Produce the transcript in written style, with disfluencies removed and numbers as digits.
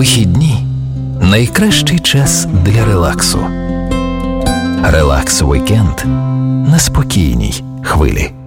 Вихідні – найкращий час для релаксу. Релакс-вікенд на спокійній хвилі.